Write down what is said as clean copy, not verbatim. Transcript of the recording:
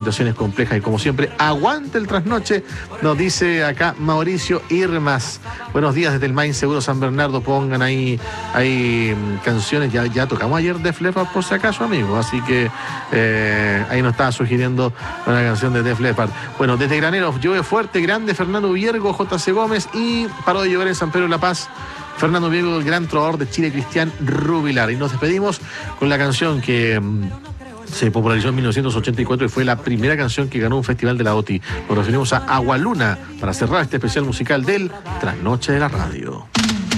situaciones complejas y como siempre, aguante el trasnoche, nos dice acá Mauricio Irmas. Buenos días desde el Main Seguro San Bernardo, pongan ahí canciones, ya tocamos ayer Def Leppard por si acaso, amigo, así que ahí nos estaba sugiriendo una canción de Def Leppard. Bueno, desde Graneros, llueve fuerte, grande, Fernando Viergo, JC Gómez, y paró de llover en San Pedro de la Paz, Fernando Viergo, el gran trovador de Chile, Cristian Rubilar. Y nos despedimos con la canción que se popularizó en 1984 y fue la primera canción que ganó un festival de la OTI. Nos referimos a Agualuna para cerrar este especial musical del Trasnoche de la Radio.